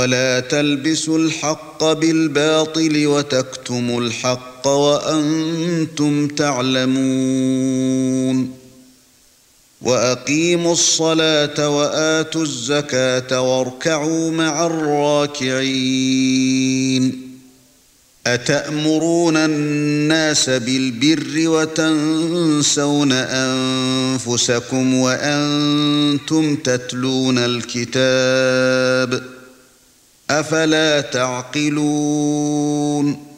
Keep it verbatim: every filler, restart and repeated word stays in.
ولا تلبسوا الحق بالباطل وتكتموا الحق وأنتم تعلمون وأقيموا الصلاة وآتوا الزكاة واركعوا مع الراكعين أتأمرون الناس بالبر وتنسون أنفسكم وأنتم تتلون الكتاب أفلا تعقلون